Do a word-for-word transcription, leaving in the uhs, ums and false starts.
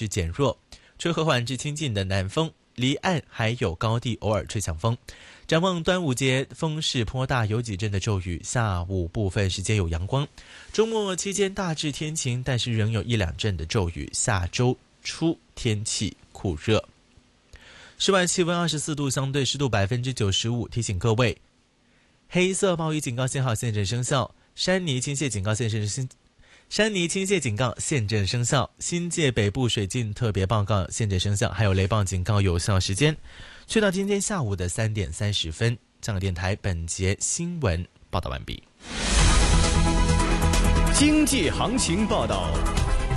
势减弱，吹和缓至清劲的南风，离岸还有高地偶尔吹强风。展望端午节风势颇大，有几阵的骤雨，下午部分时间有阳光。周末期间大致天晴，但是仍有一两阵的骤雨。下周初天气酷热。室外气温二十四度，相对湿度百分之九十五。提醒各位，黑色暴雨警告信号现正生效，山泥倾泻警告现正生山泥倾泻警告现正生效，新界北部水浸特别报告现正生效，还有雷暴警告有效时间去到今天下午的三点三十分。香港电台本节新闻报道完毕。 经济行情报道。